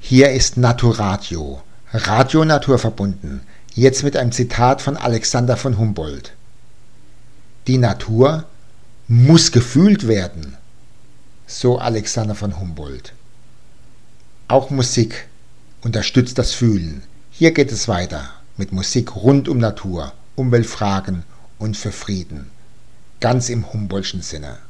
Hier ist Naturadio, Radio naturverbunden, jetzt mit einem Zitat von Alexander von Humboldt. Die Natur muss gefühlt werden, so Alexander von Humboldt. Auch Musik unterstützt das Fühlen. Hier geht es weiter mit Musik rund um Natur, Umweltfragen und für Frieden, ganz im Humboldtschen Sinne.